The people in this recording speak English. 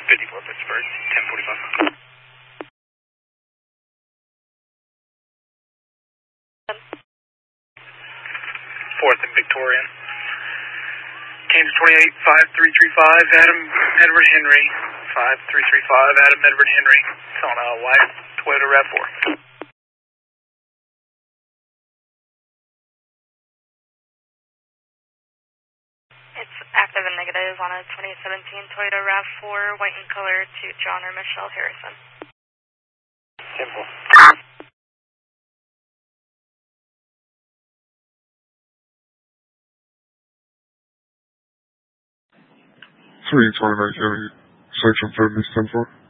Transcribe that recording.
54 Pittsburgh, 1045. 4th and Victoria. Kansas 28-5335, Adam Edward Henry. 5335, Adam Edward Henry. It's on a white Toyota RAV4. It's active and negative on a 2017 Toyota RAV4, white in color, to John or Michelle Harrison. Simple. 329 County, Section 70, 10-4.